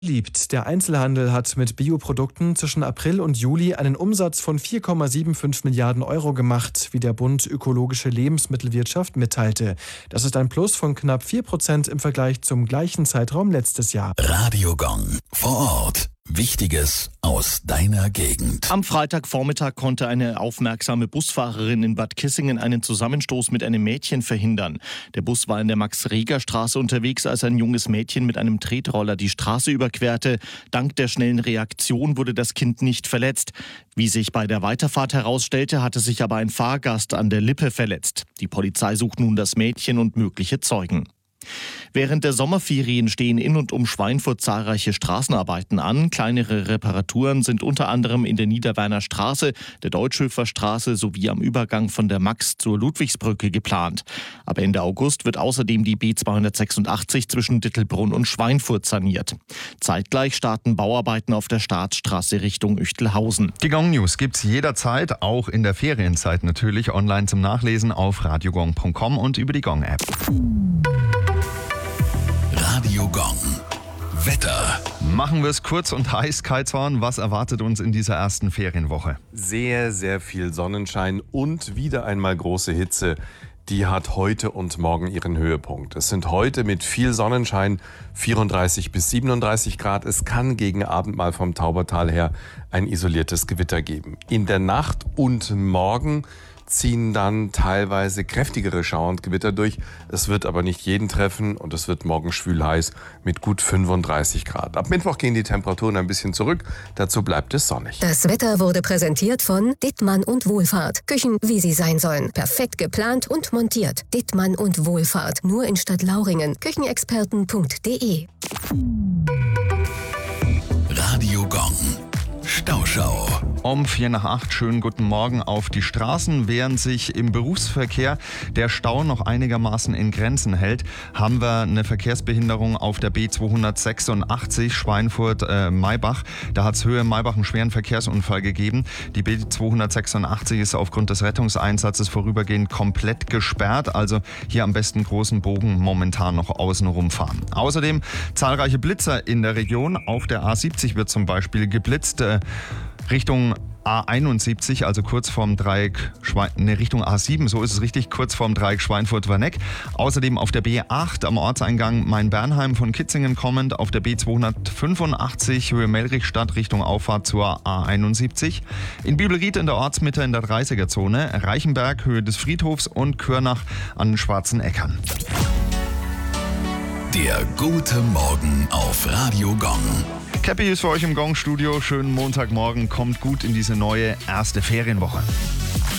Liebt. Der Einzelhandel hat mit Bioprodukten zwischen April und Juli einen Umsatz von 4,75 Milliarden Euro gemacht, wie der Bund Ökologische Lebensmittelwirtschaft mitteilte. Das ist ein Plus von knapp 4% im Vergleich zum gleichen Zeitraum letztes Jahr. Radio Gong. Vor Ort. Wichtiges aus deiner Gegend. Am Freitagvormittag konnte eine aufmerksame Busfahrerin in Bad Kissingen einen Zusammenstoß mit einem Mädchen verhindern. Der Bus war in der Max-Reger-Straße unterwegs, als ein junges Mädchen mit einem Tretroller die Straße überquerte. Dank der schnellen Reaktion wurde das Kind nicht verletzt. Wie sich bei der Weiterfahrt herausstellte, hatte sich aber ein Fahrgast an der Lippe verletzt. Die Polizei sucht nun das Mädchen und mögliche Zeugen. Während der Sommerferien stehen in und um Schweinfurt zahlreiche Straßenarbeiten an. Kleinere Reparaturen sind unter anderem in der Niederwerner Straße, der Deutschhöfer Straße sowie am Übergang von der Max zur Ludwigsbrücke geplant. Ab Ende August wird außerdem die B286 zwischen Dittelbrunn und Schweinfurt saniert. Zeitgleich starten Bauarbeiten auf der Staatsstraße Richtung Üchtelhausen. Die Gong News gibt's jederzeit, auch in der Ferienzeit natürlich, online zum Nachlesen auf radiogong.com und über die Gong App. Radio Gong. Wetter. Machen wir es kurz und heiß, Kai Zorn. Was erwartet uns in dieser ersten Ferienwoche? Sehr, sehr viel Sonnenschein und wieder einmal große Hitze. Die hat heute und morgen ihren Höhepunkt. Es sind heute mit viel Sonnenschein 34 bis 37 Grad. Es kann gegen Abend mal vom Taubertal her ein isoliertes Gewitter geben. In der Nacht und morgen ziehen dann teilweise kräftigere Schauer und Gewitter durch. Es wird aber nicht jeden treffen und es wird morgen schwül heiß mit gut 35 Grad. Ab Mittwoch gehen die Temperaturen ein bisschen zurück. Dazu bleibt es sonnig. Das Wetter wurde präsentiert von Dittmann und Wohlfahrt. Küchen, wie sie sein sollen. Perfekt geplant und montiert. Dittmann und Wohlfahrt. Nur in Stadtlauringen. Küchenexperten.de. Radio Gong. Stauschau. Um 7:45, schönen guten Morgen auf die Straßen. Während sich im Berufsverkehr der Stau noch einigermaßen in Grenzen hält, haben wir eine Verkehrsbehinderung auf der B286 Schweinfurt-Maybach. Da hat es Höhe Maybach einen schweren Verkehrsunfall gegeben. Die B286 ist aufgrund des Rettungseinsatzes vorübergehend komplett gesperrt. Also hier am besten großen Bogen momentan noch außen rumfahren. Außerdem zahlreiche Blitzer in der Region. Auf der A70 wird zum Beispiel geblitzt. Richtung A71, also kurz vorm Dreieck, Richtung A7, so ist es richtig, kurz vorm Dreieck Schweinfurt-Werneck. Außerdem auf der B8 am Ortseingang Main-Bernheim von Kitzingen kommend, auf der B285 Höhe Mellrichstadt Richtung Auffahrt zur A71. In Bühlried in der Ortsmitte in der 30er-Zone, Reichenberg Höhe des Friedhofs und Körnach an den Schwarzen Äckern. Der gute Morgen auf Radio Gong. Cappy ist für euch im Gong-Studio. Schönen Montagmorgen, kommt gut in diese neue erste Ferienwoche.